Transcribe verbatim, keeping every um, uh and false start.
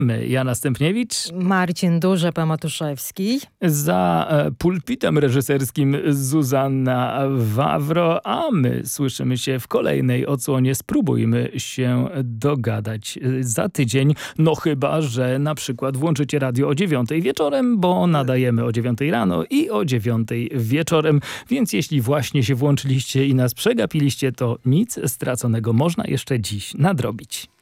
My, Jana Stępniewicz. Marcin Duże-Matuszewski. Za e, pulpitem reżyserskim Zuzanna Wawro, a my słyszymy się w kolejnej odsłonie. Spróbujmy się dogadać za tydzień. No chyba, że na przykład włączycie radio o dziewiątej wieczorem, bo nadajemy o dziewiątej rano i o dziewiątej wieczorem. Więc jeśli właśnie się włączyliście i nas przegapiliście, to nic straconego można jeszcze dziś nadrobić.